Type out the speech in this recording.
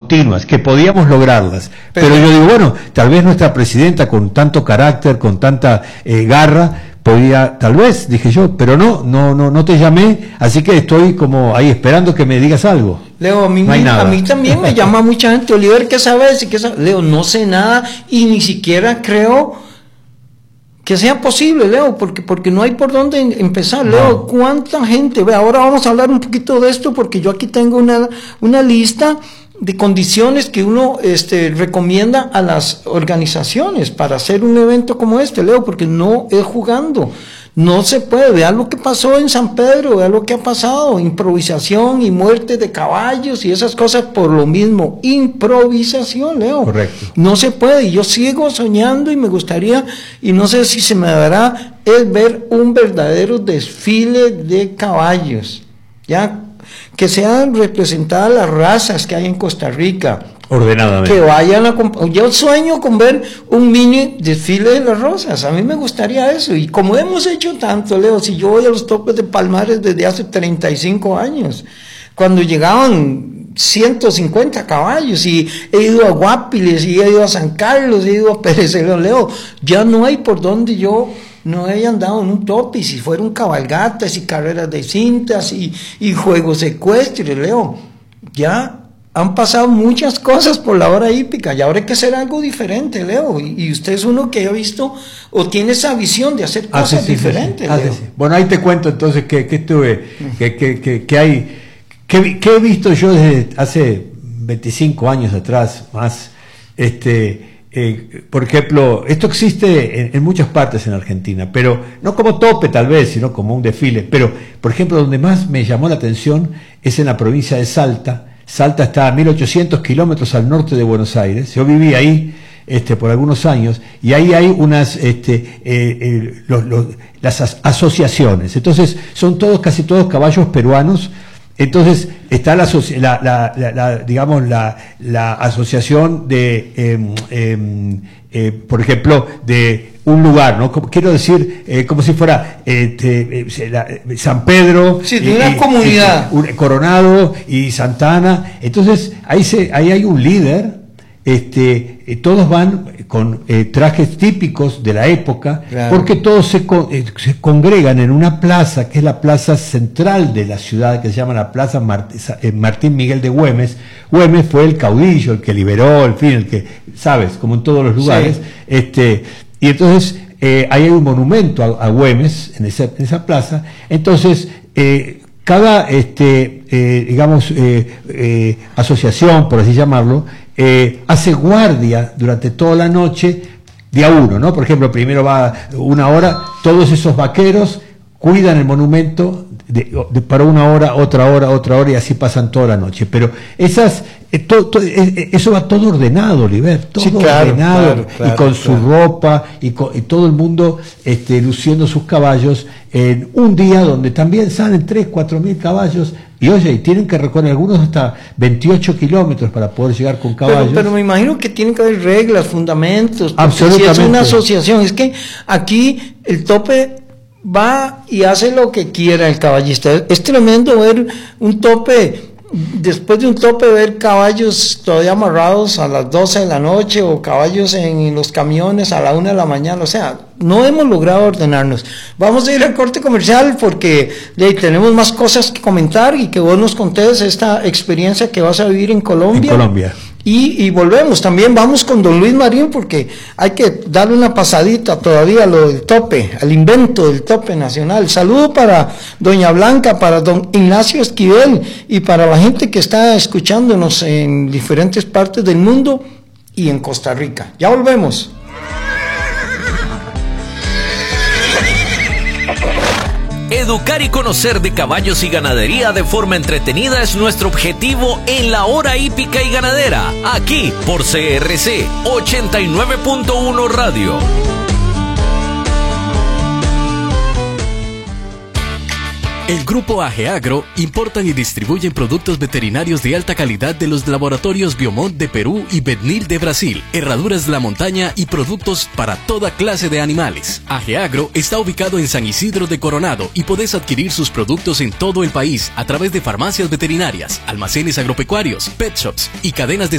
continuas, que podíamos lograrlas. Pero yo digo, bueno, tal vez nuestra presidenta con tanto carácter, con tanta garra, podía, tal vez, dije yo, pero no te llamé, así que estoy como ahí esperando que me digas algo. Leo, a mí también me llama mucha gente. Oliver, ¿qué sabes? Leo, no sé nada y ni siquiera creo que sea posible, Leo, porque no hay por dónde empezar. Leo, ¿cuánta gente? Ve, ahora vamos a hablar un poquito de esto, porque yo aquí tengo una lista de condiciones que uno recomienda a las organizaciones para hacer un evento como este, Leo, porque no es jugando, no se puede. Vean lo que pasó en San Pedro, vean lo que ha pasado, improvisación y muerte de caballos y esas cosas por lo mismo, improvisación, Leo. Correcto. No se puede, y yo sigo soñando y me gustaría, y no sé si se me dará, es ver un verdadero desfile de caballos, ya, que sean representadas las razas que hay en Costa Rica. Ordenadamente. Que vayan yo sueño con ver un mini desfile de las rosas. A mí me gustaría eso. Y como hemos hecho tanto, Leo, si yo voy a los topes de Palmares desde hace 35 años, cuando llegaban 150 caballos, y he ido a Guapiles, y he ido a San Carlos, he ido a Pérez Celedón, Leo, ya no hay por donde yo no haya andado en un tope, y si fueron cabalgatas y carreras de cintas y juegos ecuestres, Leo, ya han pasado muchas cosas por la hora hípica, y ahora hay que hacer algo diferente, Leo, y usted es uno que ha visto o tiene esa visión de hacer cosas diferentes, Leo. Sí. Bueno, ahí te cuento entonces que he visto yo desde hace 25 años atrás, más, por ejemplo, esto existe en muchas partes en Argentina, pero no como tope tal vez, sino como un desfile. Pero, por ejemplo, donde más me llamó la atención es en la provincia de Salta. Salta está a 1800 kilómetros al norte de Buenos Aires. Yo viví ahí por algunos años, y ahí hay unas las asociaciones. Entonces son casi todos caballos peruanos. Entonces está la asociación de por ejemplo, de un lugar, ¿no? Quiero decir, como si fuera San Pedro, sí, de una comunidad, Coronado y Santa Ana. Entonces ahí hay un líder. Todos van con trajes típicos de la época, claro, porque todos se congregan en una plaza que es la plaza central de la ciudad, que se llama la Plaza Martín Miguel de Güemes. Güemes fue el caudillo, el que liberó, el que, sabes, como en todos los lugares. Sí. Y entonces ahí hay un monumento a Güemes en esa plaza. Entonces cada asociación, por así llamarlo, hace guardia durante toda la noche de a uno, ¿no? Por ejemplo, primero va una hora, todos esos vaqueros cuidan el monumento para una hora, otra hora, y así pasan toda la noche. Pero eso va todo ordenado, Oliver, todo, sí, claro, ordenado, claro, y con su ropa, y todo el mundo luciendo sus caballos en un día donde también salen 3-4 mil caballos. Y oye, tienen que recorrer algunos hasta 28 kilómetros para poder llegar con caballos. Pero me imagino que tienen que haber reglas, fundamentos. Absolutamente. Si es una asociación, es que aquí el tope va y hace lo que quiera el caballista. Es tremendo ver un tope, después de un tope, ver caballos todavía amarrados a las 12 de la noche, o caballos en los camiones a la 1 de la mañana. O sea, no hemos logrado ordenarnos. Vamos a ir al corte comercial porque tenemos más cosas que comentar, y que vos nos contés esta experiencia que vas a vivir en Colombia. Y volvemos. También vamos con don Luis Marín, porque hay que darle una pasadita todavía a lo del tope, al invento del tope nacional. Saludo para doña Blanca, para don Ignacio Esquivel, y para la gente que está escuchándonos en diferentes partes del mundo y en Costa Rica. Ya volvemos. Educar y conocer de caballos y ganadería de forma entretenida es nuestro objetivo en la Hora Hípica y Ganadera, aquí por CRC 89.1 Radio. El Grupo AGEAGRO importan y distribuyen productos veterinarios de alta calidad de los laboratorios Biomont de Perú y Betnil de Brasil, herraduras de la montaña y productos para toda clase de animales. AGEAGRO está ubicado en San Isidro de Coronado y podés adquirir sus productos en todo el país a través de farmacias veterinarias, almacenes agropecuarios, pet shops y cadenas de